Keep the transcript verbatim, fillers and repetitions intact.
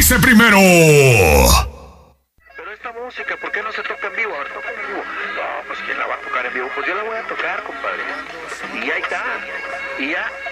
dice primero? Pero esta música, ¿por qué no se toca en vivo? A ver, toca en vivo. No, pues ¿quién la va a tocar en vivo? Pues yo la voy a tocar, compadre. Y ahí está. Y ya.